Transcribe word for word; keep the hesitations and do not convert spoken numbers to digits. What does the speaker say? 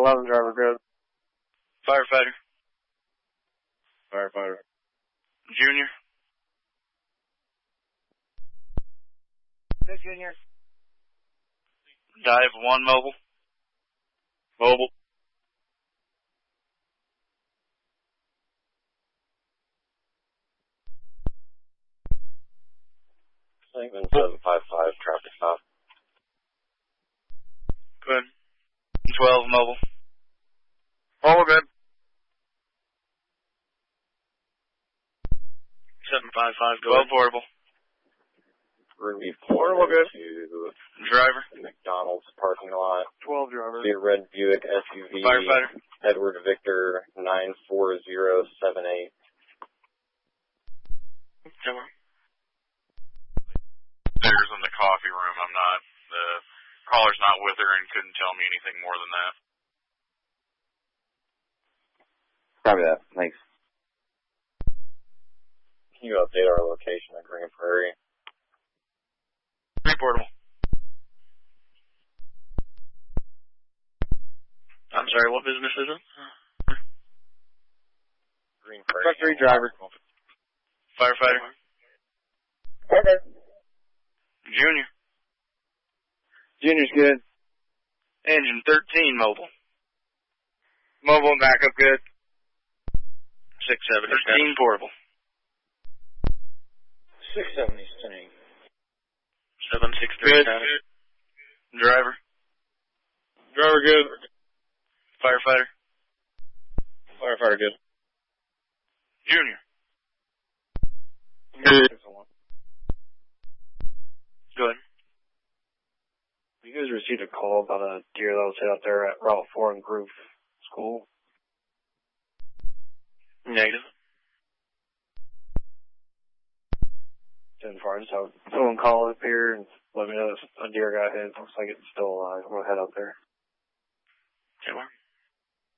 eleven driver, good. Firefighter. Firefighter. Junior. Good, Junior. Dive one mobile. Mobile. Segment seven five five, traffic stop. Good. twelve mobile. All good. seven five five, twelve portable. Ruby Portable, good. To Driver. McDonald's parking lot. twelve driver. See a red Buick S U V. Firefighter. Edward Victor nine four zero seven eight. Somewhere. There's in the coffee room. I'm not, the caller's not with her and couldn't tell me anything more than that. Probably that. Thanks. Can you update our location at Green Prairie? Three portable. I'm sorry, what business is it? Green Prairie. Truck three driver. Firefighter. Okay. Junior. Junior's good. Engine thirteen mobile. Mobile and backup good. six seventy. thirteen portable. six seventy Sting. seven six three. Good. Driver. Driver good. Firefighter. Firefighter good. Junior. Good. Good. You guys received a call about a deer that was hit out there at Route four in Groove School? Negative. As far as how someone call up here and let me know that a deer got hit. Looks like it's still alive. I'm gonna head out there. Okay, well.